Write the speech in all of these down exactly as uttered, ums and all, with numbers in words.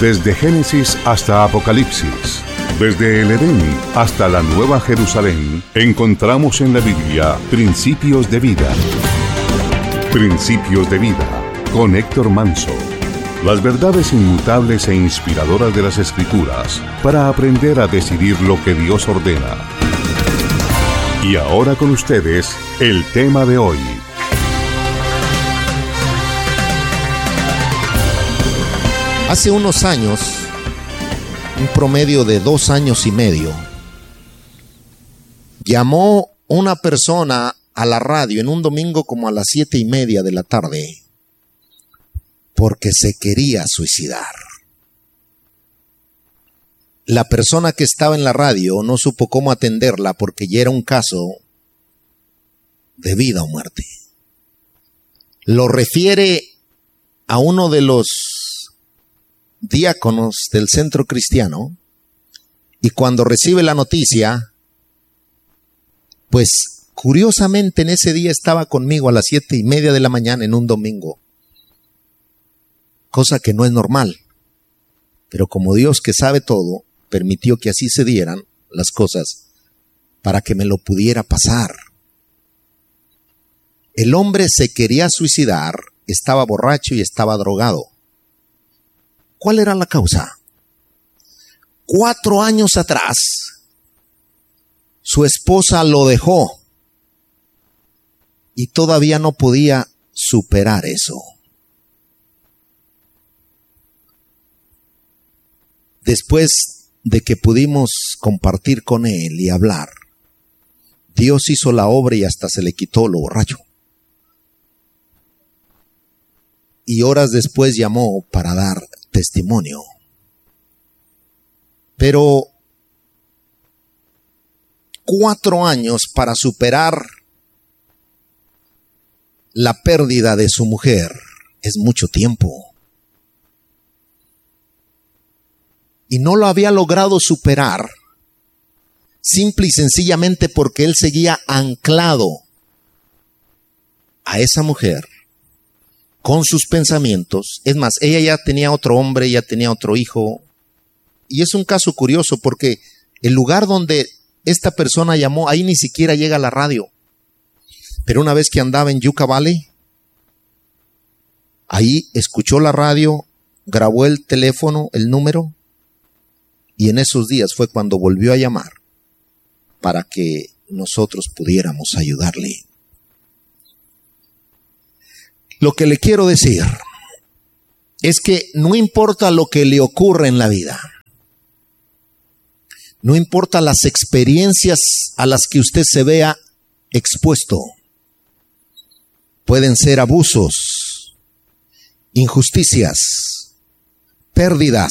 Desde Génesis hasta Apocalipsis, desde el Edén hasta la Nueva Jerusalén, encontramos en la Biblia principios de vida. Principios de vida, con Héctor Manso. Las verdades inmutables e inspiradoras de las Escrituras para aprender a decidir lo que Dios ordena. Y ahora con ustedes, el tema de hoy. Hace unos años, un promedio de dos años y medio, llamó una persona a la radio en un domingo como a las siete y media de la tarde porque se quería suicidar. La persona que estaba en la radio no supo cómo atenderla porque ya era un caso de vida o muerte. Lo refiere a uno de los diáconos del centro cristiano, y cuando recibe la noticia, pues curiosamente en ese día estaba conmigo a las siete y media de la mañana en un domingo, cosa que no es normal, pero como Dios que sabe todo, permitió que así se dieran las cosas para que me lo pudiera pasar. El hombre se quería suicidar, estaba borracho y estaba drogado. ¿Cuál era la causa? Cuatro años atrás, su esposa lo dejó y todavía no podía superar eso. Después de que pudimos compartir con él y hablar, Dios hizo la obra y hasta se le quitó lo borracho. Y horas después llamó para dar testimonio. Pero cuatro años para superar la pérdida de su mujer es mucho tiempo. Y no lo había logrado superar simple y sencillamente porque él seguía anclado a esa mujer con sus pensamientos. Es más, ella ya tenía otro hombre, ya tenía otro hijo. Y es un caso curioso porque el lugar donde esta persona llamó, ahí ni siquiera llega la radio. Pero una vez que andaba en Yucca Valley, ahí escuchó la radio, grabó el teléfono, el número, y en esos días fue cuando volvió a llamar para que nosotros pudiéramos ayudarle. Lo que le quiero decir es que no importa lo que le ocurra en la vida, no importa las experiencias a las que usted se vea expuesto, pueden ser abusos, injusticias, pérdidas,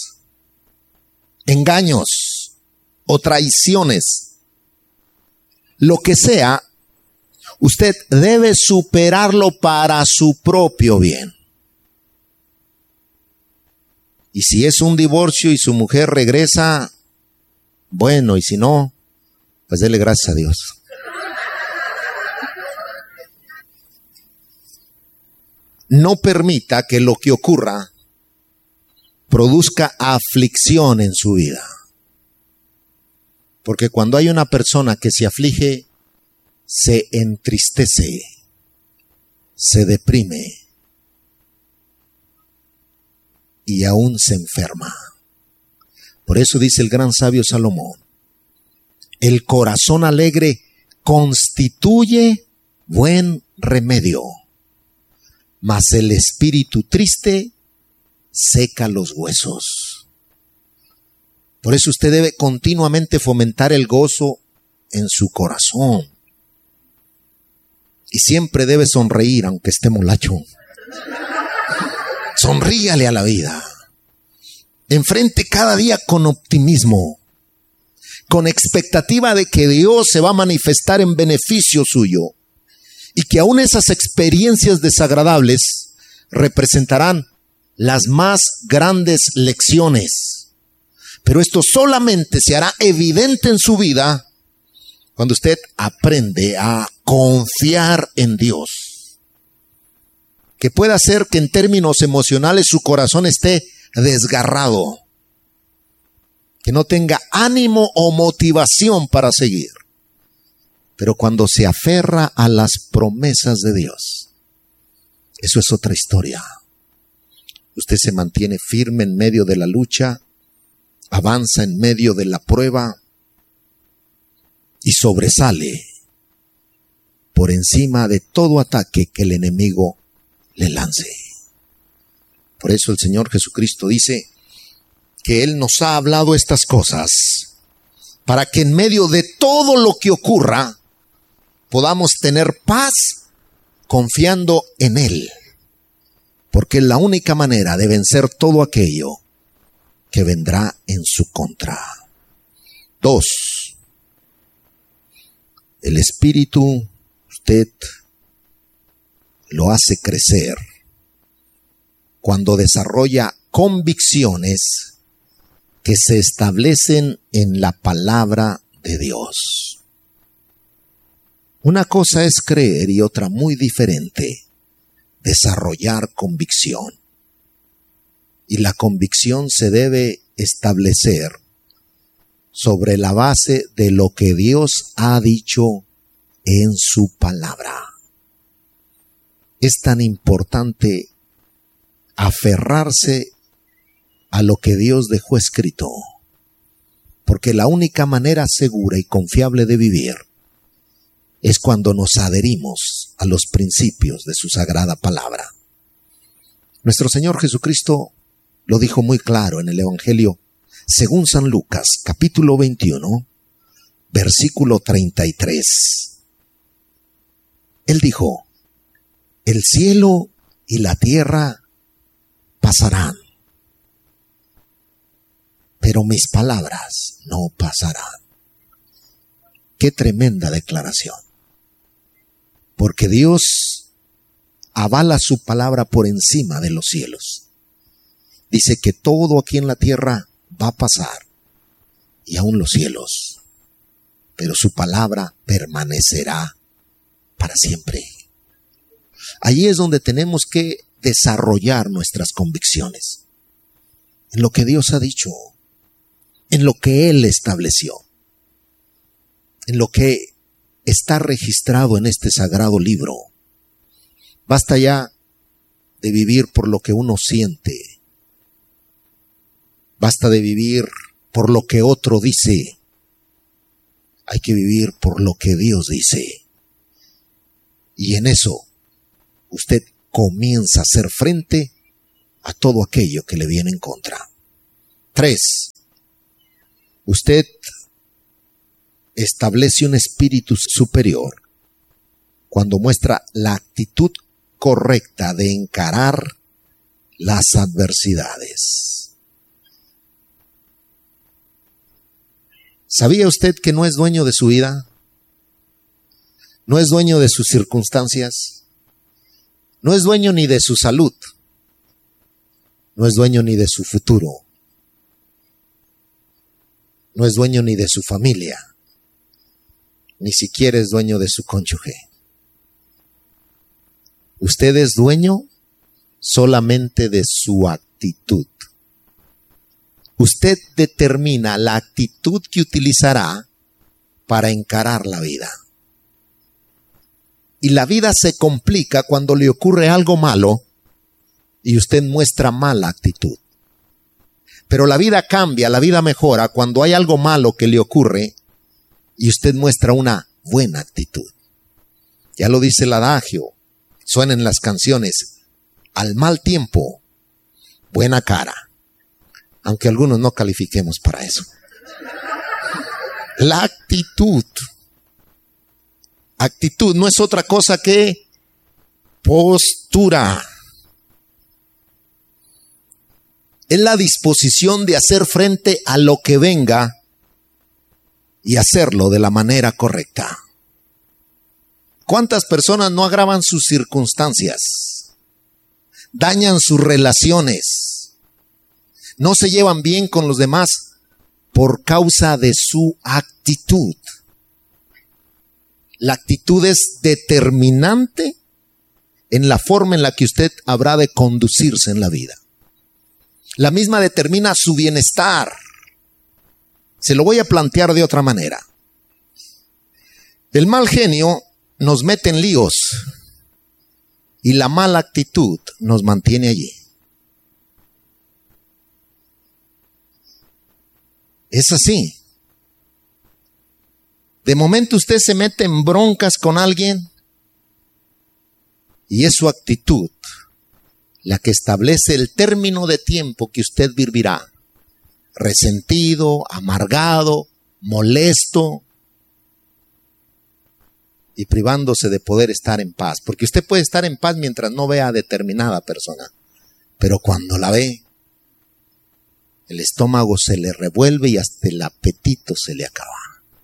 engaños o traiciones, lo que sea, usted debe superarlo para su propio bien. Y si es un divorcio y su mujer regresa, bueno, y si no, pues dele gracias a Dios. No permita que lo que ocurra produzca aflicción en su vida. Porque cuando hay una persona que se aflige, se entristece, se deprime y aún se enferma. Por eso dice el gran sabio Salomón: el corazón alegre constituye buen remedio, mas el espíritu triste seca los huesos. Por eso usted debe continuamente fomentar el gozo en su corazón. Y siempre debe sonreír aunque esté molacho. Sonríale a la vida. Enfrente cada día con optimismo, con expectativa de que Dios se va a manifestar en beneficio suyo y que aún esas experiencias desagradables representarán las más grandes lecciones. Pero esto solamente se hará evidente en su vida cuando usted aprende a confiar en Dios, que pueda hacer que en términos emocionales su corazón esté desgarrado, que no tenga ánimo o motivación para seguir. Pero cuando se aferra a las promesas de Dios, eso es otra historia. Usted se mantiene firme en medio de la lucha, avanza en medio de la prueba y sobresale por encima de todo ataque que el enemigo le lance. Por eso el Señor Jesucristo dice que Él nos ha hablado estas cosas para que en medio de todo lo que ocurra podamos tener paz confiando en Él, porque es la única manera de vencer todo aquello que vendrá en su contra. Dos, el Espíritu usted lo hace crecer cuando desarrolla convicciones que se establecen en la palabra de Dios. Una cosa es creer y otra muy diferente, desarrollar convicción. Y la convicción se debe establecer sobre la base de lo que Dios ha dicho en su palabra. Es tan importante aferrarse a lo que Dios dejó escrito, porque la única manera segura y confiable de vivir es cuando nos adherimos a los principios de su sagrada palabra. Nuestro Señor Jesucristo lo dijo muy claro en el Evangelio según San Lucas, capítulo veintiuno, versículo treinta y tres. Él dijo: el cielo y la tierra pasarán, pero mis palabras no pasarán. Qué tremenda declaración. Porque Dios avala su palabra por encima de los cielos. Dice que todo aquí en la tierra va a pasar, y aún los cielos, pero su palabra permanecerá para siempre. Allí es donde tenemos que desarrollar nuestras convicciones, en lo que Dios ha dicho, en lo que Él estableció, en lo que está registrado en este sagrado libro. Basta ya de vivir por lo que uno siente. Basta de vivir por lo que otro dice. Hay que vivir por lo que Dios dice. Y en eso usted comienza a hacer frente a todo aquello que le viene en contra. Tres, usted establece un espíritu superior cuando muestra la actitud correcta de encarar las adversidades. ¿Sabía usted que no es dueño de su vida? No es dueño de sus circunstancias. No es dueño ni de su salud. No es dueño ni de su futuro. No es dueño ni de su familia. Ni siquiera es dueño de su cónyuge. Usted es dueño solamente de su actitud. Usted determina la actitud que utilizará para encarar la vida. Y la vida se complica cuando le ocurre algo malo y usted muestra mala actitud. Pero la vida cambia, la vida mejora cuando hay algo malo que le ocurre y usted muestra una buena actitud. Ya lo dice el adagio, suenan las canciones: al mal tiempo, buena cara. Aunque algunos no califiquemos para eso. La actitud. Actitud no es otra cosa que postura. Es la disposición de hacer frente a lo que venga y hacerlo de la manera correcta. ¿Cuántas personas no agravan sus circunstancias? Dañan sus relaciones. No se llevan bien con los demás por causa de su actitud. La actitud es determinante en la forma en la que usted habrá de conducirse en la vida. La misma determina su bienestar. Se lo voy a plantear de otra manera. El mal genio nos mete en líos y la mala actitud nos mantiene allí. Es así. De momento usted se mete en broncas con alguien y es su actitud la que establece el término de tiempo que usted vivirá. Resentido, amargado, molesto y privándose de poder estar en paz. Porque usted puede estar en paz mientras no vea a determinada persona, pero cuando la ve, el estómago se le revuelve y hasta el apetito se le acaba.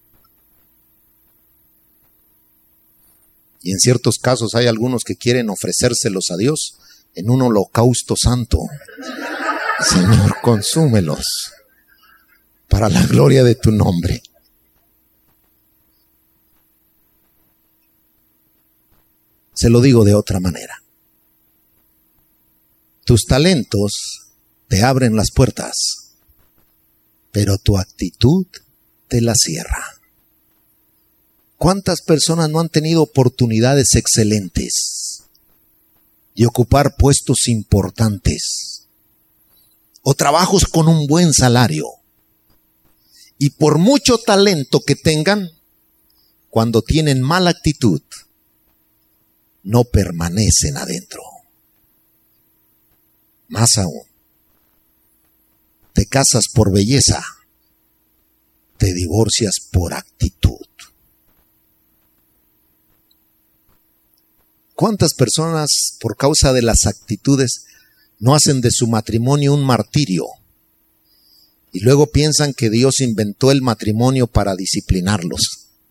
Y en ciertos casos hay algunos que quieren ofrecérselos a Dios en un holocausto santo. Señor, consúmelos para la gloria de tu nombre. Se lo digo de otra manera. Tus talentos te abren las puertas, pero tu actitud te las cierra. ¿Cuántas personas no han tenido oportunidades excelentes de ocupar puestos importantes o trabajos con un buen salario? Y por mucho talento que tengan, cuando tienen mala actitud, no permanecen adentro. Más aún, te casas por belleza, te divorcias por actitud. ¿Cuántas personas, por causa de las actitudes, no hacen de su matrimonio un martirio? Y luego piensan que Dios inventó el matrimonio para disciplinarlos.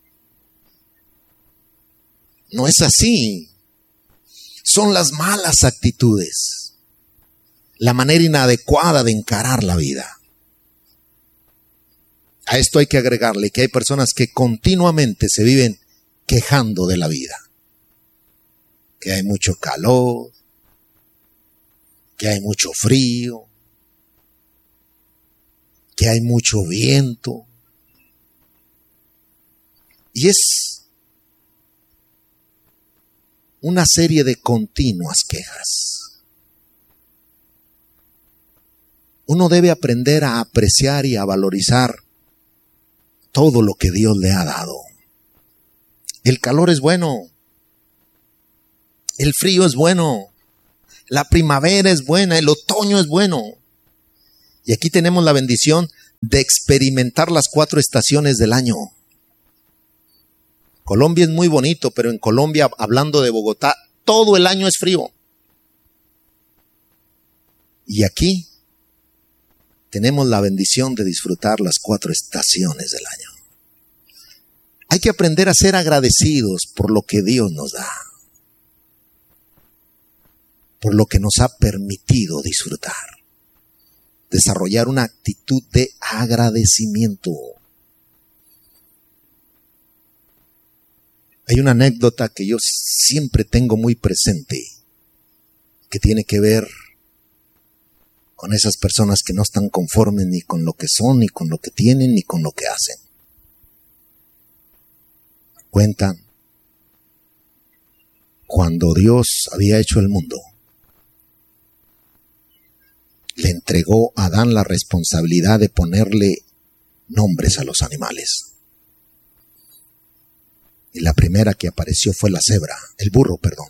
No es así. Son las malas actitudes, la manera inadecuada de encarar la vida. A esto hay que agregarle que hay personas que continuamente se viven quejando de la vida. Que hay mucho calor, que hay mucho frío, que hay mucho viento. Y es una serie de continuas quejas. Uno debe aprender a apreciar y a valorizar todo lo que Dios le ha dado. El calor es bueno. El frío es bueno. La primavera es buena. El otoño es bueno. Y aquí tenemos la bendición de experimentar las cuatro estaciones del año. Colombia es muy bonito, pero en Colombia, hablando de Bogotá, todo el año es frío. Y aquí tenemos la bendición de disfrutar las cuatro estaciones del año. Hay que aprender a ser agradecidos por lo que Dios nos da, por lo que nos ha permitido disfrutar. Desarrollar una actitud de agradecimiento. Hay una anécdota que yo siempre tengo muy presente, que tiene que ver con esas personas que no están conformes ni con lo que son, ni con lo que tienen, ni con lo que hacen. Cuentan cuando Dios había hecho el mundo, le entregó a Adán la responsabilidad de ponerle nombres a los animales. Y la primera que apareció fue la cebra, el burro, perdón.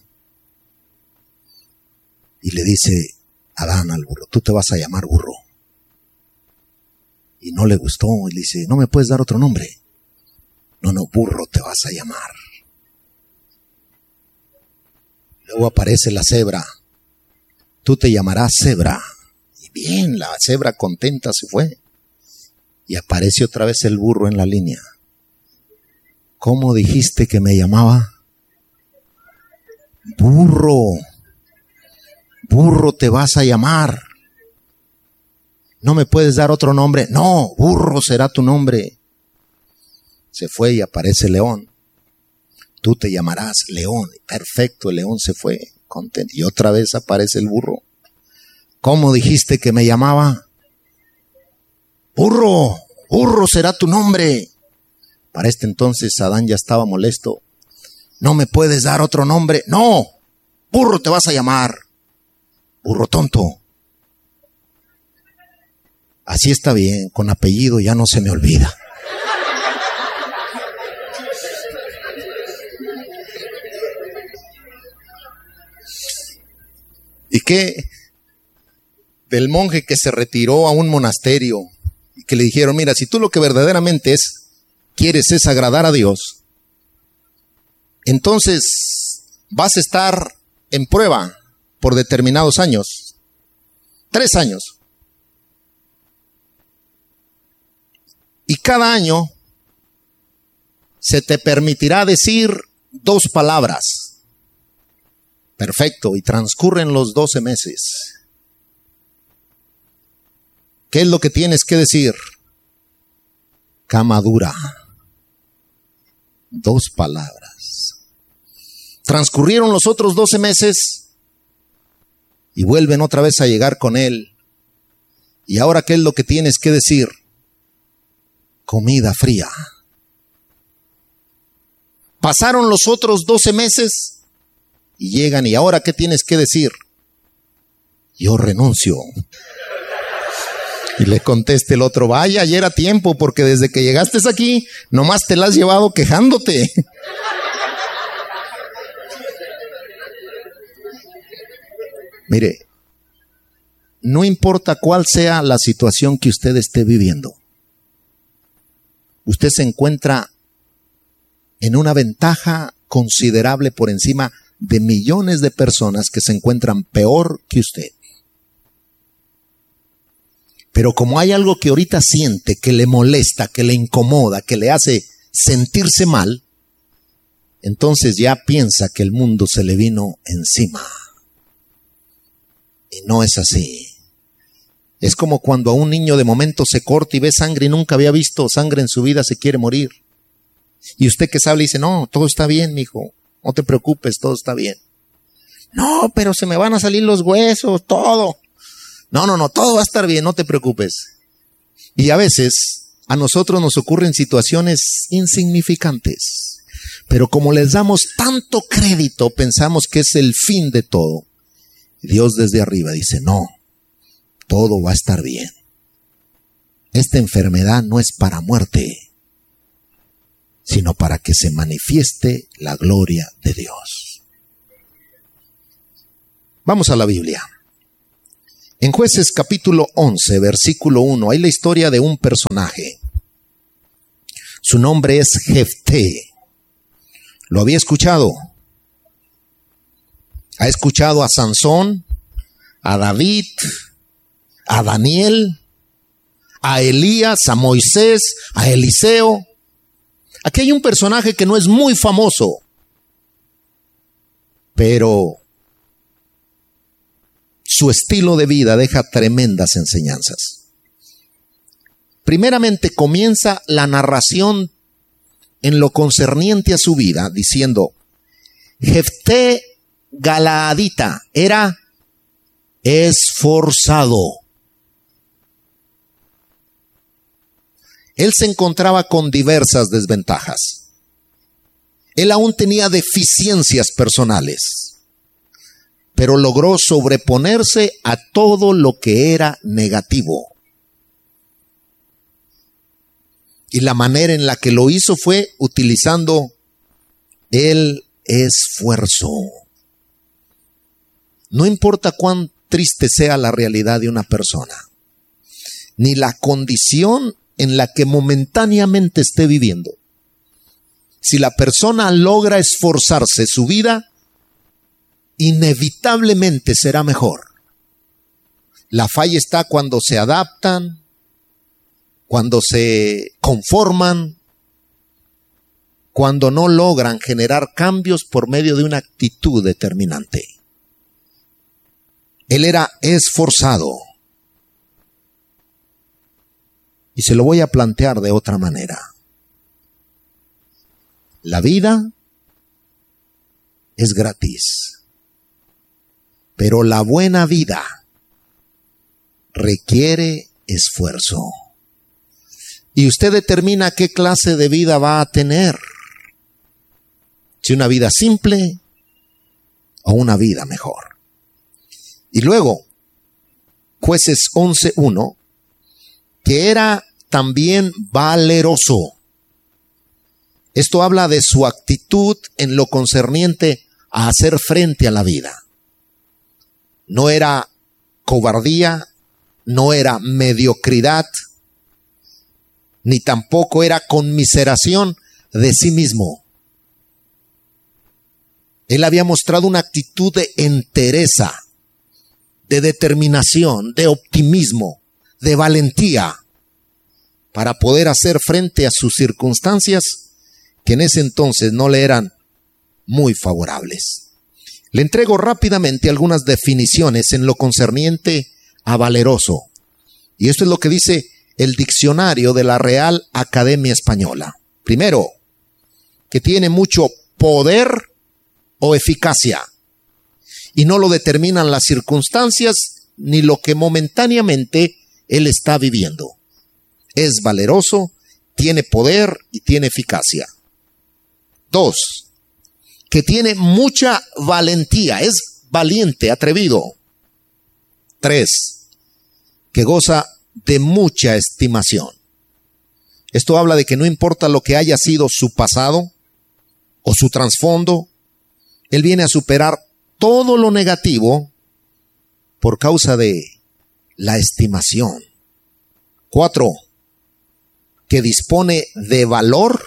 Y le dice Adán al burro, tú te vas a llamar burro. Y no le gustó, y le dice, no me puedes dar otro nombre. No, no, burro te vas a llamar. Luego aparece la cebra, tú te llamarás cebra. Y bien, la cebra contenta se fue. Y aparece otra vez el burro en la línea. ¿Cómo dijiste que me llamaba? Burro. Burro te vas a llamar. ¿No me puedes dar otro nombre? No, burro será tu nombre. Se fue y aparece león. Tú te llamarás león. Perfecto, el león se fue contento. Y otra vez aparece el burro. ¿Cómo dijiste que me llamaba? Burro, burro será tu nombre. Para este entonces Adán ya estaba molesto. ¿No me puedes dar otro nombre? No, burro te vas a llamar. Burro tonto. Así está bien, con apellido ya no se me olvida. ¿Y qué? Del monje que se retiró a un monasterio y que le dijeron, mira, si tú lo que verdaderamente es, quieres es agradar a Dios, entonces vas a estar en prueba por determinados años, tres años. Y cada año se te permitirá decir dos palabras. Perfecto, y transcurren los doce meses. ¿Qué es lo que tienes que decir? Cama dura. Dos palabras. Transcurrieron los otros doce meses y vuelven otra vez a llegar con él. ¿Y ahora qué es lo que tienes que decir? Comida fría. Pasaron los otros doce meses y llegan, ¿y ahora qué tienes que decir? Yo renuncio. Y le contesta el otro, vaya, ya era tiempo, porque desde que llegaste aquí, nomás te la has llevado quejándote. Mire, no importa cuál sea la situación que usted esté viviendo, usted se encuentra en una ventaja considerable por encima de millones de personas que se encuentran peor que usted. Pero como hay algo que ahorita siente, que le molesta, que le incomoda, que le hace sentirse mal, entonces ya piensa que el mundo se le vino encima. Y no es así. Es como cuando a un niño de momento se corta y ve sangre y nunca había visto sangre en su vida, se quiere morir. Y usted que sabe le dice, no, todo está bien, mijo, no te preocupes, todo está bien. No, pero se me van a salir los huesos, todo. No, no, no, todo va a estar bien, no te preocupes. Y a veces a nosotros nos ocurren situaciones insignificantes, pero como les damos tanto crédito, pensamos que es el fin de todo. Dios desde arriba dice, no, todo va a estar bien. Esta enfermedad no es para muerte, sino para que se manifieste la gloria de Dios. Vamos a la Biblia. En Jueces capítulo once, versículo uno, hay la historia de un personaje. Su nombre es Jefté. ¿Lo había escuchado? ¿Ha escuchado a Sansón, a David, a Daniel, a Elías, a Moisés, a Eliseo? Aquí hay un personaje que no es muy famoso, pero su estilo de vida deja tremendas enseñanzas. Primeramente comienza la narración en lo concerniente a su vida diciendo, Jefté Galaadita era esforzado. Él se encontraba con diversas desventajas. Él aún tenía deficiencias personales, pero logró sobreponerse a todo lo que era negativo. Y la manera en la que lo hizo fue utilizando el esfuerzo. No importa cuán triste sea la realidad de una persona, ni la condición en la que momentáneamente esté viviendo. Si la persona logra esforzarse, su vida inevitablemente será mejor. La falla está cuando se adaptan, cuando se conforman, cuando no logran generar cambios por medio de una actitud determinante. Él era esforzado. Y se lo voy a plantear de otra manera. La vida es gratis, pero la buena vida requiere esfuerzo. Y usted determina qué clase de vida va a tener. Si una vida simple o una vida mejor. Y luego, Jueces once uno, que era también valeroso. Esto habla de su actitud en lo concerniente a hacer frente a la vida. No era cobardía, no era mediocridad, ni tampoco era conmiseración de sí mismo. Él había mostrado una actitud de entereza, de determinación, de optimismo, de valentía, para poder hacer frente a sus circunstancias que en ese entonces no le eran muy favorables. Le entrego rápidamente algunas definiciones en lo concerniente a valeroso. Y esto es lo que dice el diccionario de la Real Academia Española. Primero, que tiene mucho poder o eficacia. Y no lo determinan las circunstancias ni lo que momentáneamente él está viviendo. Es valeroso, tiene poder y tiene eficacia. Dos, que tiene mucha valentía, es valiente, atrevido. Tres, que goza de mucha estimación. Esto habla de que no importa lo que haya sido su pasado o su trasfondo, él viene a superar todo lo negativo por causa de la estimación. Cuatro, que dispone de valor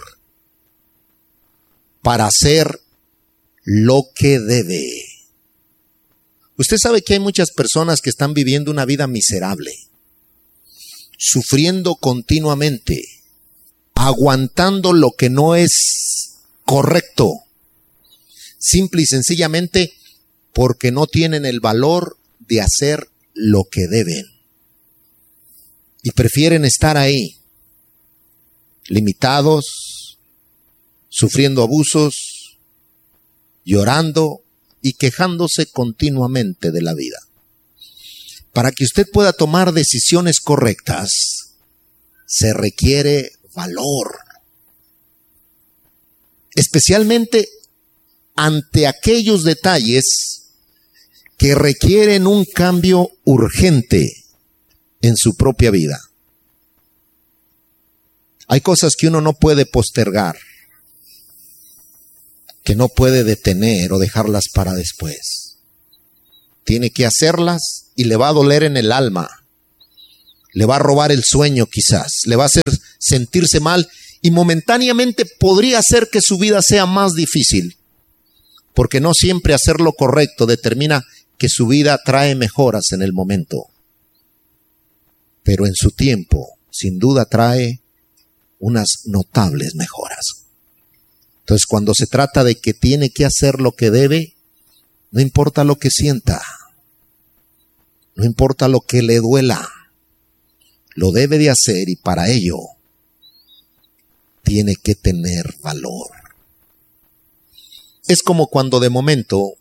para hacer lo que debe. Usted sabe que hay muchas personas que están viviendo una vida miserable, sufriendo continuamente, aguantando lo que no es correcto, simple y sencillamente porque no tienen el valor de hacer lo que deben. Y prefieren estar ahí, limitados, sufriendo abusos, llorando y quejándose continuamente de la vida. Para que usted pueda tomar decisiones correctas, se requiere valor. Especialmente ante aquellos detalles que requieren un cambio urgente en su propia vida. Hay cosas que uno no puede postergar, que no puede detener o dejarlas para después. Tiene que hacerlas y le va a doler en el alma. Le va a robar el sueño quizás, le va a hacer sentirse mal y momentáneamente podría hacer que su vida sea más difícil, porque no siempre hacer lo correcto determina que su vida trae mejoras en el momento. Pero en su tiempo, sin duda trae unas notables mejoras. Entonces, cuando se trata de que tiene que hacer lo que debe, no importa lo que sienta, no importa lo que le duela, lo debe de hacer y para ello tiene que tener valor. Es como cuando de momento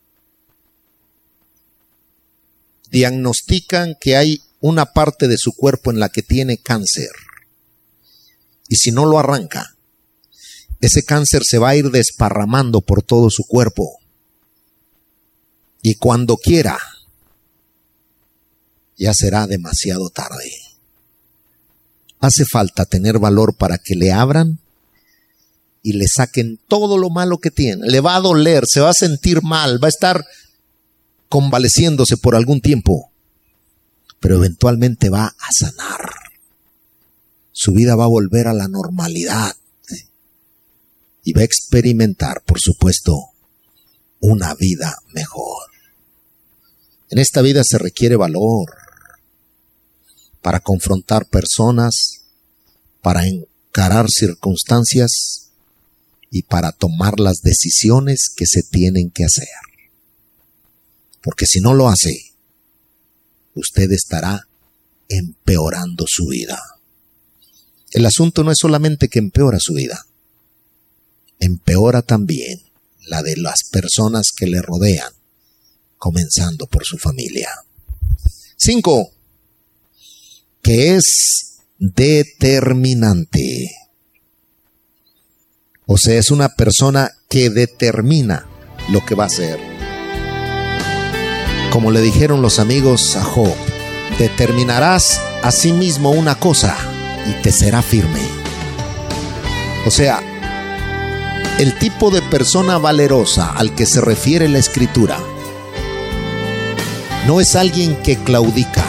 diagnostican que hay una parte de su cuerpo en la que tiene cáncer. Y si no lo arranca, ese cáncer se va a ir desparramando por todo su cuerpo. Y cuando quiera, ya será demasiado tarde. Hace falta tener valor para que le abran y le saquen todo lo malo que tiene. Le va a doler, se va a sentir mal, va a estar convaleciéndose por algún tiempo, pero eventualmente va a sanar. Su vida va a volver a la normalidad y va a experimentar, por supuesto, una vida mejor. En esta vida se requiere valor para confrontar personas, para encarar circunstancias y para tomar las decisiones que se tienen que hacer. Porque si no lo hace, usted estará empeorando su vida. El asunto no es solamente que empeora su vida, empeora también la de las personas que le rodean, comenzando por su familia. Cinco, que es determinante. O sea, es una persona que determina lo que va a hacer. Como le dijeron los amigos a Job, determinarás a sí mismo una cosa y te será firme. O sea, el tipo de persona valerosa al que se refiere la Escritura no es alguien que claudica,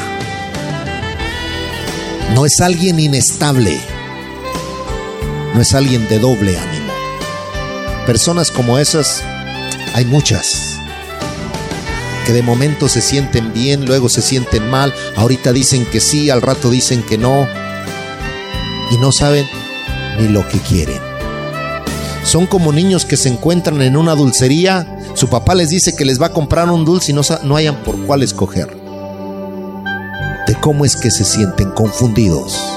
no es alguien inestable, no es alguien de doble ánimo. Personas como esas hay muchas, que de momento se sienten bien, luego se sienten mal, ahorita dicen que sí, al rato dicen que no, y no saben ni lo que quieren. Son como niños que se encuentran en una dulcería, su papá les dice que les va a comprar un dulce y no, no hayan por cuál escoger. De cómo es que se sienten confundidos.